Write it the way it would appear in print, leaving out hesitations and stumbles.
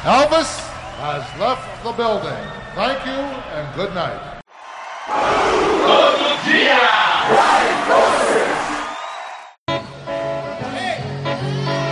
Elvis has left the building. Thank you and good night.